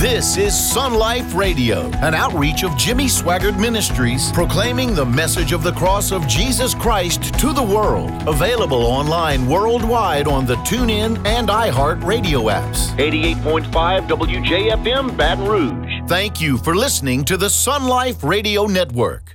This is Sun Life Radio, an outreach of Jimmy Swaggart Ministries, proclaiming the message of the cross of Jesus Christ to the world. Available online worldwide on the TuneIn and iHeart radio apps. 88.5 WJFM Baton Rouge. Thank you for listening to the Sun Life Radio Network.